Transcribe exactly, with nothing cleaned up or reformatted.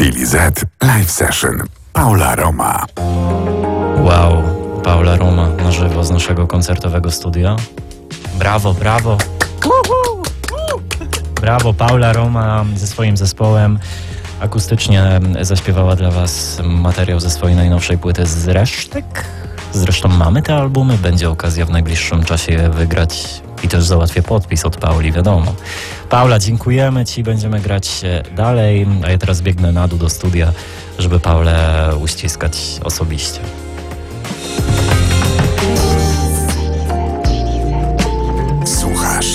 Chili Z Live Session. Paula Roma. Wow, Paula Roma na żywo z naszego koncertowego studia. Brawo, brawo. Brawo, Paula Roma ze swoim zespołem akustycznie zaśpiewała dla Was materiał ze swojej najnowszej płyty z resztek. Zresztą mamy te albumy, będzie okazja w najbliższym czasie je wygrać i też załatwię podpis od Pauli, wiadomo. Paula, dziękujemy Ci, będziemy grać dalej, a ja teraz biegnę na dół do studia, żeby Paulę uściskać osobiście.